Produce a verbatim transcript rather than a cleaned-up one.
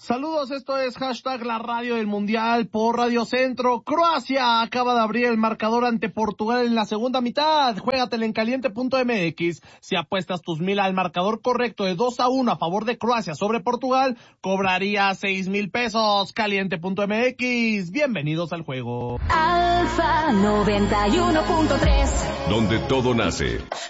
Saludos, esto es hashtag la radio del mundial por Radio Centro. Croacia acaba de abrir el marcador ante Portugal en la segunda mitad. Juégatela en caliente punto m x. Si apuestas tus mil al marcador correcto de dos a uno a favor de Croacia sobre Portugal, cobraría seis mil pesos. caliente punto m x. Bienvenidos al juego. Alfa noventa y uno punto tres, donde todo nace.